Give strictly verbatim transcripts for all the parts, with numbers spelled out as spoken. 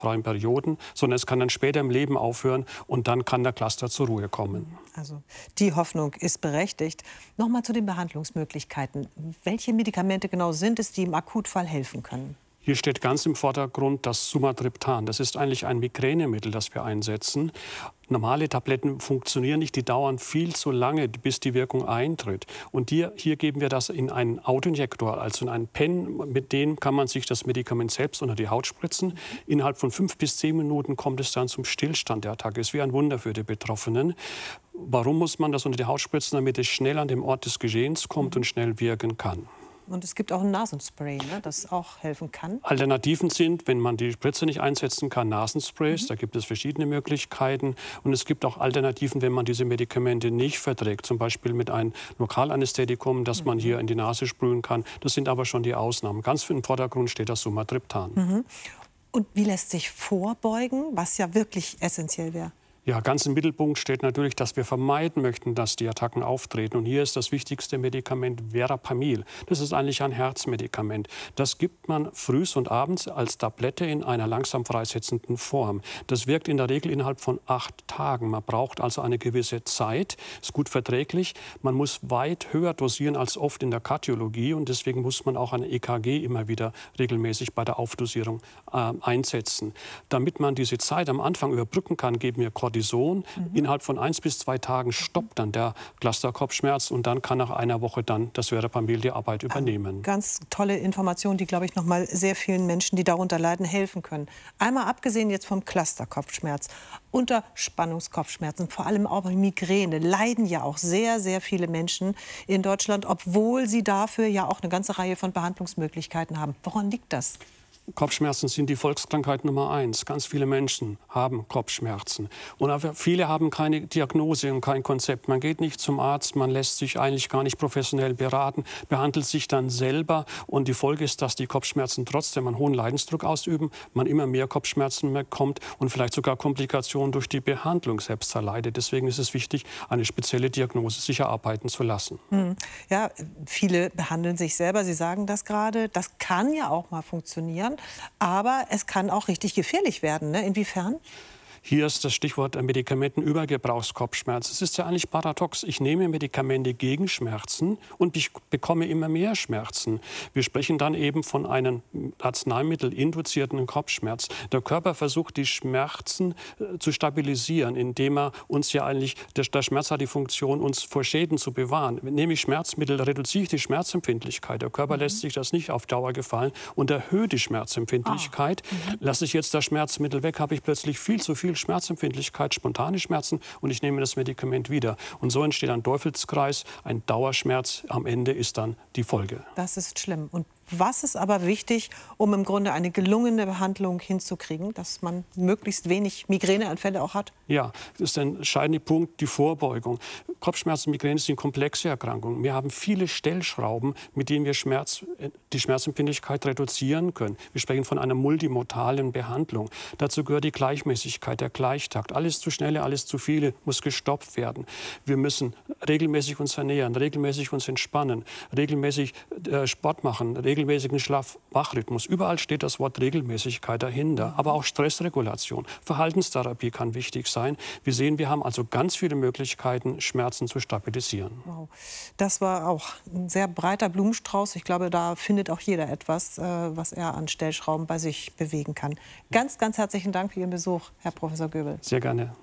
in Perioden, sondern es kann dann später im Leben aufhören und dann kann der Cluster zur Ruhe kommen. Also die Hoffnung ist berechtigt. Noch mal zu den Behandlungsmöglichkeiten. Welche Medikamente genau sind es, die im Akutfall helfen können? Hier steht ganz im Vordergrund das Sumatriptan. Das ist eigentlich ein Migränemittel, das wir einsetzen. Normale Tabletten funktionieren nicht, die dauern viel zu lange, bis die Wirkung eintritt. Und hier, hier geben wir das in einen Autoinjektor, also in einen Pen. Mit dem kann man sich das Medikament selbst unter die Haut spritzen. Innerhalb von fünf bis zehn Minuten kommt es dann zum Stillstand der Attacke. Es ist wie ein Wunder für die Betroffenen. Warum muss man das unter die Haut spritzen? Damit es schnell an den Ort des Geschehens kommt und schnell wirken kann. Und es gibt auch ein Nasenspray, ne, das auch helfen kann. Alternativen sind, wenn man die Spritze nicht einsetzen kann, Nasensprays. Mhm. Da gibt es verschiedene Möglichkeiten. Und es gibt auch Alternativen, wenn man diese Medikamente nicht verträgt. Zum Beispiel mit einem Lokalanästhetikum, das mhm. man hier in die Nase sprühen kann. Das sind aber schon die Ausnahmen. Ganz im Vordergrund steht das Sumatriptan. Mhm. Und wie lässt sich vorbeugen, was ja wirklich essentiell wäre? Ja, ganz im Mittelpunkt steht natürlich, dass wir vermeiden möchten, dass die Attacken auftreten. Und hier ist das wichtigste Medikament Verapamil. Das ist eigentlich ein Herzmedikament. Das gibt man frühs und abends als Tablette in einer langsam freisetzenden Form. Das wirkt in der Regel innerhalb von acht Tagen. Man braucht also eine gewisse Zeit, ist gut verträglich. Man muss weit höher dosieren als oft in der Kardiologie. Und deswegen muss man auch ein E K G immer wieder regelmäßig bei der Aufdosierung äh, einsetzen. Damit man diese Zeit am Anfang überbrücken kann, geben wir Cortison. Mhm. Innerhalb von eins bis zwei Tagen stoppt dann der Clusterkopfschmerz und dann kann nach einer Woche dann das Verapamil die Arbeit übernehmen. Ähm, ganz tolle Information, die, glaube ich, noch mal sehr vielen Menschen, die darunter leiden, helfen können. Einmal abgesehen jetzt vom Clusterkopfschmerz, unter Spannungskopfschmerzen, vor allem auch bei Migräne, leiden ja auch sehr, sehr viele Menschen in Deutschland, obwohl sie dafür ja auch eine ganze Reihe von Behandlungsmöglichkeiten haben. Woran liegt das? Kopfschmerzen sind die Volkskrankheit Nummer eins. Ganz viele Menschen haben Kopfschmerzen. Und aber viele haben keine Diagnose und kein Konzept. Man geht nicht zum Arzt, man lässt sich eigentlich gar nicht professionell beraten, behandelt sich dann selber. Und die Folge ist, dass die Kopfschmerzen trotzdem einen hohen Leidensdruck ausüben, man immer mehr Kopfschmerzen bekommt und vielleicht sogar Komplikationen durch die Behandlung selbst erleidet. Deswegen ist es wichtig, eine spezielle Diagnose sich erarbeiten zu lassen. Hm. Ja, viele behandeln sich selber. Sie sagen das gerade. Das kann ja auch mal funktionieren. Aber es kann auch richtig gefährlich werden. Ne? Inwiefern? Hier ist das Stichwort Medikamentenübergebrauchskopfschmerz. Es ist ja eigentlich paradox. Ich nehme Medikamente gegen Schmerzen und ich bekomme immer mehr Schmerzen. Wir sprechen dann eben von einem arzneimittelinduzierten Kopfschmerz. Der Körper versucht, die Schmerzen äh, zu stabilisieren, indem er uns ja eigentlich, der, der Schmerz hat die Funktion, uns vor Schäden zu bewahren. Nehme ich Schmerzmittel, reduziere ich die Schmerzempfindlichkeit. Der Körper mhm. lässt sich das nicht auf Dauer gefallen und erhöht die Schmerzempfindlichkeit. Ah. Mhm. Lasse ich jetzt das Schmerzmittel weg, habe ich plötzlich viel zu viel Schmerzempfindlichkeit, spontane Schmerzen und ich nehme das Medikament wieder. Und so entsteht ein Teufelskreis, ein Dauerschmerz. Am Ende ist dann die Folge. Das ist schlimm. Und was ist aber wichtig, um im Grunde eine gelungene Behandlung hinzukriegen, dass man möglichst wenig Migräneanfälle auch hat? Ja, das ist der entscheidende Punkt, die Vorbeugung. Kopfschmerzen und Migräne sind komplexe Erkrankungen. Wir haben viele Stellschrauben, mit denen wir Schmerz, die Schmerzempfindlichkeit reduzieren können. Wir sprechen von einer multimodalen Behandlung. Dazu gehört die Gleichmäßigkeit, der Gleichtakt. Alles zu schnelle, alles zu viele muss gestoppt werden. Wir müssen regelmäßig uns ernähren, regelmäßig uns entspannen, regelmäßig äh, Sport machen, regelmäßig regelmäßigen Schlaf-Wach-Rhythmus. Überall steht das Wort Regelmäßigkeit dahinter. Aber auch Stressregulation. Verhaltenstherapie kann wichtig sein. Wir sehen, wir haben also ganz viele Möglichkeiten, Schmerzen zu stabilisieren. Wow. Das war auch ein sehr breiter Blumenstrauß. Ich glaube, da findet auch jeder etwas, was er an Stellschrauben bei sich bewegen kann. Ganz, ganz herzlichen Dank für Ihren Besuch, Herr Professor Göbel. Sehr gerne.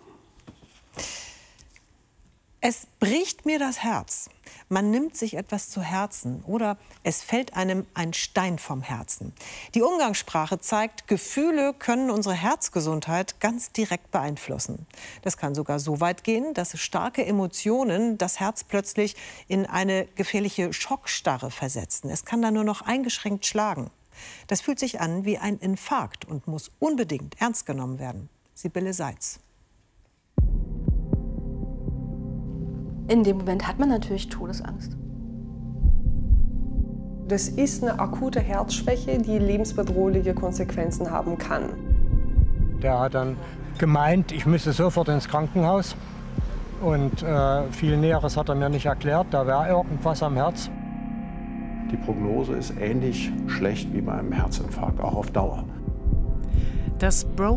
Es bricht mir das Herz. Man nimmt sich etwas zu Herzen oder es fällt einem ein Stein vom Herzen. Die Umgangssprache zeigt, Gefühle können unsere Herzgesundheit ganz direkt beeinflussen. Das kann sogar so weit gehen, dass starke Emotionen das Herz plötzlich in eine gefährliche Schockstarre versetzen. Es kann dann nur noch eingeschränkt schlagen. Das fühlt sich an wie ein Infarkt und muss unbedingt ernst genommen werden. Sibylle Seitz. In dem Moment hat man natürlich Todesangst. Das ist eine akute Herzschwäche, die lebensbedrohliche Konsequenzen haben kann. Der hat dann gemeint, ich müsse sofort ins Krankenhaus. Und äh, viel Näheres hat er mir nicht erklärt, da wäre irgendwas am Herz. Die Prognose ist ähnlich schlecht wie bei einem Herzinfarkt, auch auf Dauer. Das Broken